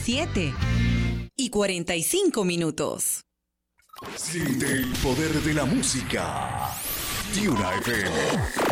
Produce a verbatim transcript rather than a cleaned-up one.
siete y cuarenta y cinco minutos. Siente el poder de la música. Tiuna F M.